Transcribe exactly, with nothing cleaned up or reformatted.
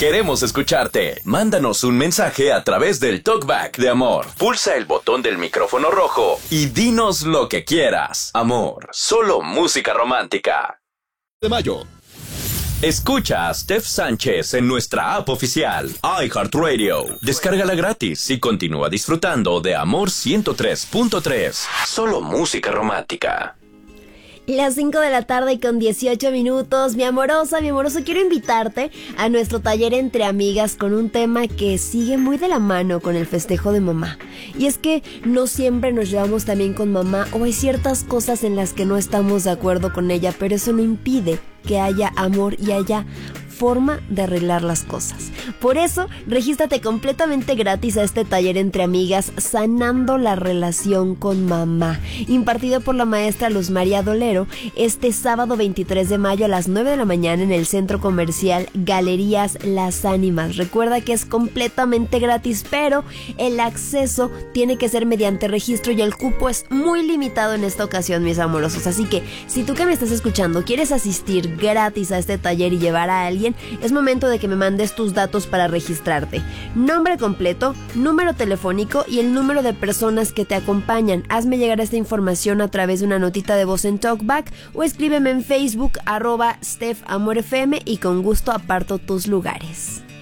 Queremos escucharte. Mándanos un mensaje a través del Talkback de Amor. Pulsa el botón del micrófono rojo y dinos lo que quieras. Amor, solo música romántica. De mayo. Escucha a Steph Sánchez en nuestra app oficial, iHeartRadio. Descárgala gratis y continúa disfrutando de Amor ciento tres punto tres. Solo música romántica. Las cinco de la tarde con dieciocho minutos. Mi amorosa, mi amoroso, quiero invitarte a nuestro taller entre amigas con un tema que sigue muy de la mano con el festejo de mamá. Y es que no siempre nos llevamos también con mamá, o hay ciertas cosas en las que no estamos de acuerdo con ella, pero eso no impide que haya amor y haya forma de arreglar las cosas. Por eso, regístrate completamente gratis a este taller entre amigas, Sanando la relación con mamá, impartido por la maestra Luz María Dolero, este sábado veintitrés de mayo a las nueve de la mañana en el Centro Comercial Galerías Las Ánimas. Recuerda que es completamente gratis, pero el acceso tiene que ser mediante registro y el cupo es muy limitado en esta ocasión, mis amorosos. Así que, si tú que me estás escuchando quieres asistir gratis a este taller y llevar a alguien, es momento de que me mandes tus datos para registrarte. Nombre completo, número telefónico y el número de personas que te acompañan. Hazme llegar esta información a través de una notita de voz en Talkback o escríbeme en Facebook arroba StephAmorFM y con gusto aparto tus lugares.